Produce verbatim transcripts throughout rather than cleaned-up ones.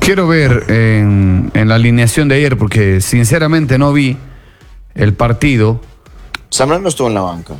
Quiero ver en, en la alineación de ayer, porque sinceramente no vi el partido. Zambrano estuvo en la banca.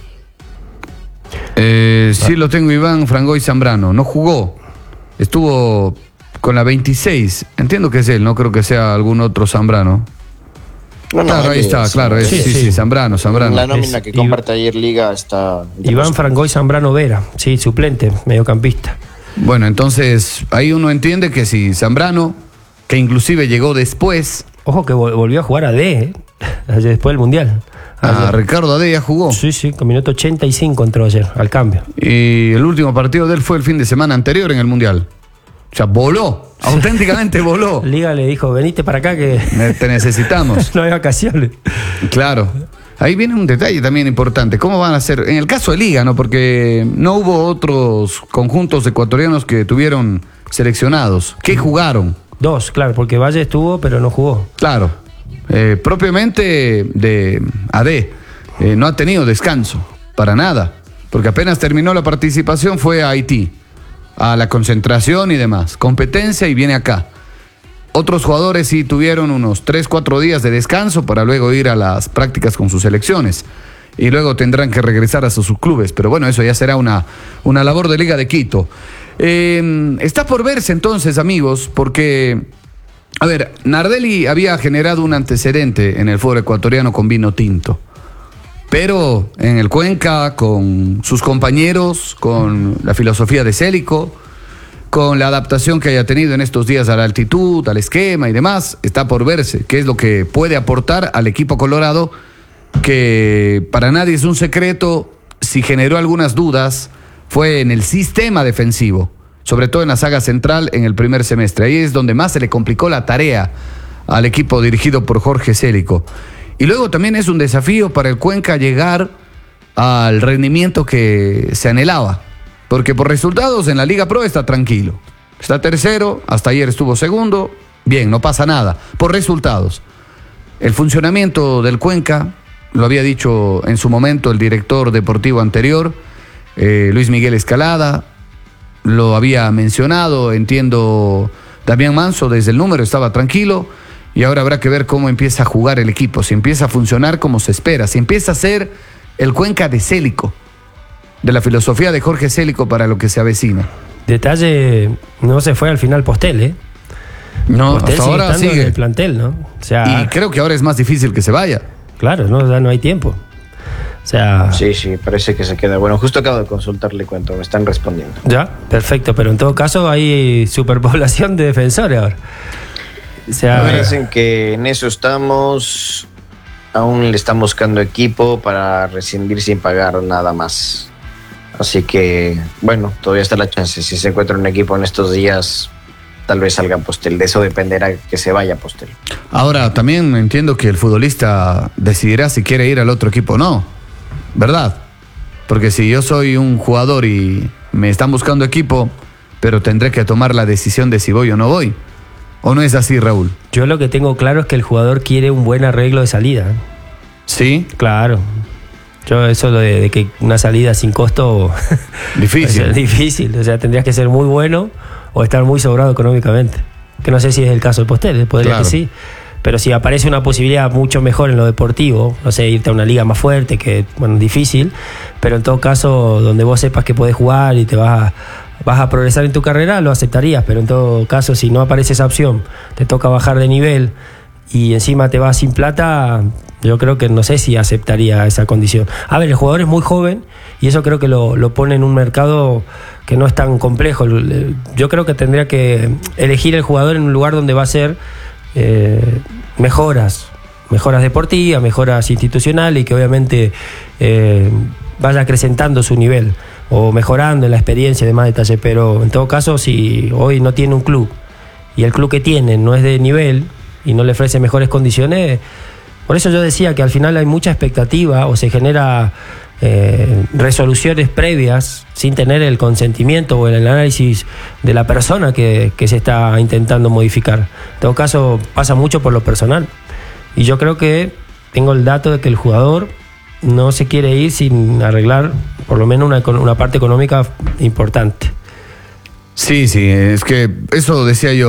Eh, sí lo tengo, Iván Frangoy Zambrano. No jugó. Estuvo con la veintiséis. Entiendo que es él, no creo que sea algún otro Zambrano. No, no, claro, ahí está, es, claro. Es, sí, sí, sí, Zambrano, Zambrano. La nómina Es que comparte ayer Liga está... Iván Frangoy Zambrano Vera, sí, suplente, mediocampista. Bueno, entonces ahí uno entiende que si Zambrano, que inclusive llegó después. Ojo que vol- volvió a jugar a D, ¿eh? Ayer, después del Mundial. A Ayer. Ricardo Ade ya jugó. Sí, sí, con minuto ochenta y cinco entró ayer, al cambio. Y el último partido de él fue el fin de semana anterior en el Mundial. O sea, voló, auténticamente voló. Liga le dijo, venite para acá que Ne- Te necesitamos. no hay vacaciones. Claro. Ahí viene un detalle también importante. ¿Cómo van a hacer? En el caso de Liga, ¿no? Porque no hubo otros conjuntos ecuatorianos que tuvieron seleccionados. ¿Qué jugaron? Dos, claro, porque Valle estuvo, pero no jugó. Claro. Eh, propiamente de A D. Eh, no ha tenido descanso. Para nada. Porque apenas terminó la participación fue a Haití. A la concentración y demás. Competencia y viene acá. Otros jugadores sí tuvieron unos tres, cuatro días de descanso para luego ir a las prácticas con sus selecciones. Y luego tendrán que regresar a sus subclubes. Pero bueno, eso ya será una, una labor de Liga de Quito. Eh, está por verse entonces, amigos, porque, a ver, Nardelli había generado un antecedente en el fútbol ecuatoriano con vino tinto. Pero en el Cuenca, con sus compañeros, con la filosofía de Célico, con la adaptación que haya tenido en estos días a la altitud, al esquema y demás, está por verse qué es lo que puede aportar al equipo colorado, que para nadie es un secreto. Si generó algunas dudas fue en el sistema defensivo, sobre todo en la saga central en el primer semestre. Ahí es donde más se le complicó la tarea al equipo dirigido por Jorge Célico. Y luego también es un desafío para el Cuenca llegar al rendimiento que se anhelaba. Porque por resultados en la Liga Pro está tranquilo. Está tercero, hasta ayer estuvo segundo. Bien, no pasa nada. Por resultados. El funcionamiento del Cuenca, lo había dicho en su momento el director deportivo anterior, eh, Luis Miguel Escalada, lo había mencionado, entiendo, Damián Manso, desde el número estaba tranquilo. Y ahora habrá que ver cómo empieza a jugar el equipo, si empieza a funcionar como se espera, si empieza a ser el Cuenca de Célico, de la filosofía de Jorge Célico para lo que se avecina. Detalle, no se fue al final Postel, ¿eh? No, Postel hasta sigue ahora estando sigue. en el plantel, ¿no? O sea, Y creo que ahora es más difícil que se vaya. claro, no, ya no hay tiempo. O sea, Sí, sí, parece que se queda. Bueno, justo acabo de consultarle cuento, me están respondiendo. ya, perfecto, pero en todo caso hay superpoblación de defensores ahora. O sea, Me dicen que en eso estamos. Aún le están buscando equipo para rescindir sin pagar nada más. Así que, bueno, todavía está la chance. Si se encuentra un equipo en estos días, tal vez salga Postel. De eso dependerá que se vaya Postel. Ahora, también entiendo que el futbolista decidirá si quiere ir al otro equipo o no, ¿verdad? Porque si yo soy un jugador y me están buscando equipo, pero tendré que tomar la decisión de si voy o no voy. ¿O no es así, Raúl? yo lo que tengo claro es que el jugador quiere un buen arreglo de salida. ¿Sí? Claro. Yo eso de, de que una salida sin costo Difícil. es difícil. O sea, tendrías que ser muy bueno o estar muy sobrado económicamente. Que no sé si es el caso de Postel, podría Claro. que sí. Pero si aparece una posibilidad mucho mejor en lo deportivo, no sé, irte a una liga más fuerte, que, bueno, difícil, pero en todo caso, donde vos sepas que podés jugar y te vas a, vas a progresar en tu carrera, lo aceptarías. Pero en todo caso, si no aparece esa opción, te toca bajar de nivel y encima te vas sin plata, yo creo que no sé si aceptaría esa condición. A ver, el jugador es muy joven y eso creo que lo, lo pone en un mercado que no es tan complejo. Yo creo que tendría que elegir el jugador en un lugar donde va a ser eh, mejoras, mejoras deportivas, mejoras institucionales y que obviamente eh, vaya acrecentando su nivel o mejorando en la experiencia y demás detalles. Pero en todo caso, si hoy no tiene un club y el club que tiene no es de nivel y no le ofrece mejores condiciones, por eso yo decía que al final hay mucha expectativa o se genera eh, resoluciones previas sin tener el consentimiento o el análisis de la persona que, que se está intentando modificar. En todo caso, pasa mucho por lo personal. Y yo creo que tengo el dato de que el jugador no se quiere ir sin arreglar por lo menos una, una parte económica importante. Sí, sí, es que eso decía yo.